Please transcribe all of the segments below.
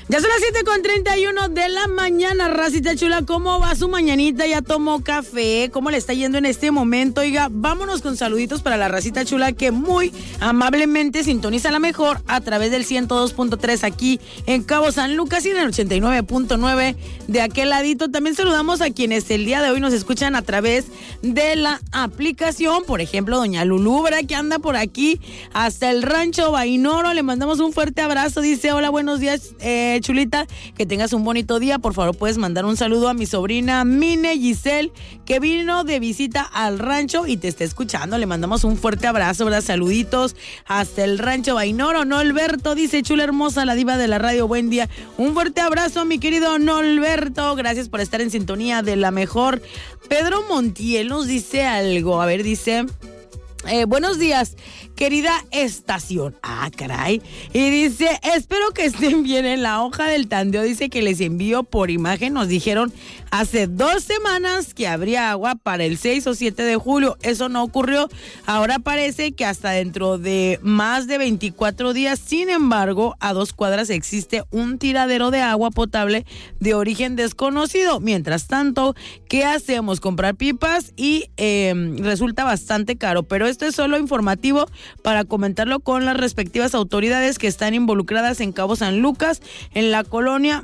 Ya son las 7:31 de la mañana, racita chula. ¿Cómo va su mañanita? ¿Ya tomó café? ¿Cómo le está yendo en este momento? Oiga, vámonos con saluditos para la racita chula que muy amablemente sintoniza la mejor a través del 102.3 aquí en Cabo San Lucas y en el 89.9 de aquel ladito. También saludamos a quienes el día de hoy nos escuchan a través de la aplicación. Por ejemplo, doña Lulú, ¿verdad? Que anda por aquí hasta el Rancho Vainoro. Le mandamos un fuerte abrazo. Dice, hola, buenos días, chulita, que tengas un bonito día. Por favor, puedes mandar un saludo a mi sobrina Mine Giselle, que vino de visita al rancho y te está escuchando. Le mandamos un fuerte abrazo, ¿verdad? Saluditos hasta el Rancho Vainoro. Norberto dice, chula hermosa, la diva de la radio, buen día. Un fuerte abrazo, mi querido Norberto. Gracias por estar en sintonía de la mejor. Pedro Montiel nos dice algo. A ver, dice... buenos días, querida estación. Ah, caray. Y dice, espero que estén bien en la hoja del tandeo. Dice que les envío por imagen. Nos dijeron hace 2 semanas que habría agua para el 6 o 7 de julio. Eso no ocurrió. Ahora parece que hasta dentro de más de 24 días. Sin embargo, a 2 cuadras existe un tiradero de agua potable de origen desconocido. Mientras tanto, ¿qué hacemos? Comprar pipas y resulta bastante caro. Pero esto es solo informativo para comentarlo con las respectivas autoridades que están involucradas en Cabo San Lucas, en la colonia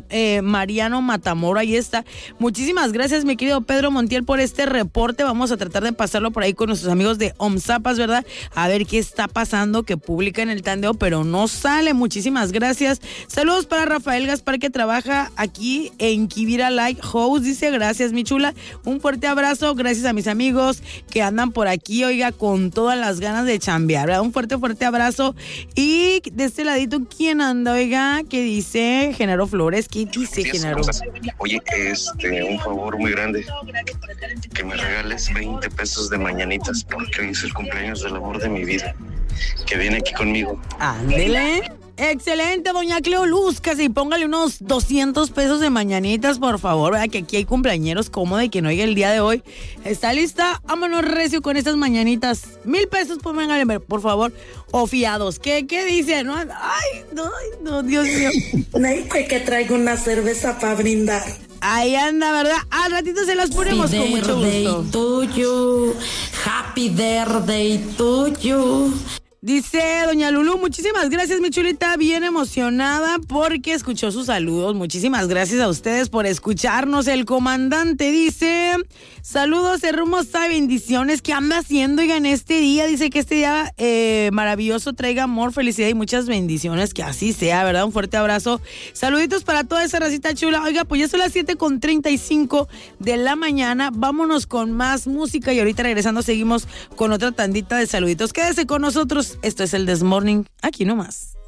Mariano Matamoros. Ahí está. Muchísimas gracias, mi querido Pedro Montiel, por este reporte. Vamos a tratar de pasarlo por ahí con nuestros amigos de OMZAPAS, ¿verdad? A ver qué está pasando, que publican el tandeo, pero no sale. Muchísimas gracias. Saludos para Rafael Gaspar, que trabaja aquí en Quivira Lighthouse. Dice, gracias, mi chula. Un fuerte abrazo. Gracias a mis amigos que andan por aquí, oiga, con todas las ganas de chambear, ¿verdad? Un fuerte abrazo. Y de este ladito, ¿quién anda, oiga? ¿Qué dice Genaro Flores? ¿Qué dice Genaro? Oye, un favor muy grande, que me regales 20 pesos de mañanitas, porque hoy es el cumpleaños del amor de mi vida, que viene aquí conmigo. Ándele. Excelente, doña Cleo Luzcas, y póngale unos 200 pesos de mañanitas, por favor, ¿verdad? Que aquí hay cumpleañeros cómodos y que no oiga el día de hoy. ¿Está lista? Vámonos recio con estas mañanitas. 1,000 pesos, pues véngale, por favor. O fiados. ¿Qué dice? No, ay, no, Dios mío. Neipe, que traigo una cerveza para brindar. Ahí anda, ¿verdad? Al ratito se las ponemos con mucho gusto. Tuyo, happy birthday tuyo. Dice doña Lulú, muchísimas gracias, mi chulita, bien emocionada porque escuchó sus saludos. Muchísimas gracias a ustedes por escucharnos. El comandante dice, saludos, hermosa, bendiciones. ¿Qué anda haciendo, oiga, en este día? Dice que este día maravilloso traiga amor, felicidad y muchas bendiciones. Que así sea, ¿verdad? Un fuerte abrazo. Saluditos para toda esa racita chula. Oiga, pues ya son las 7:35 de la mañana. Vámonos con más música y ahorita regresando seguimos con otra tandita de saluditos. Quédese con nosotros. Esto es el This Morning, aquí nomás.